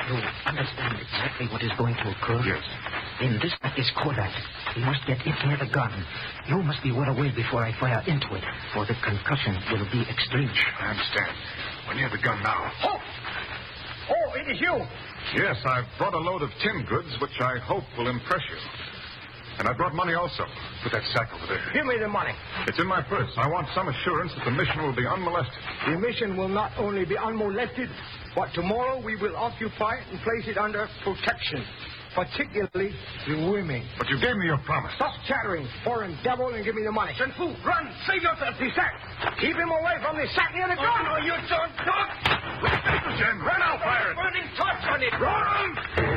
You understand exactly what is going to occur? Yes. In this is Kodak. We must get it near the gun. You must be well away before I fire into it, for the concussion will be extreme. I understand. We're near the gun now. Oh! Oh, it is you. Yes, I've brought a load of tin goods, which I hope will impress you. And I brought money also. Put that sack over there. Give me the money. It's in my purse. I want some assurance that the mission will be unmolested. The mission will not only be unmolested, but tomorrow we will occupy it and place it under protection, particularly the women. But you gave me your promise. Stop chattering, foreign devil, and give me the money. Chen Fu, run! Save yourself! The sack! Keep him away from the sack near the gun! Oh, no, you don't talk! Jen, run out, fire it! Burning torch on it! Run!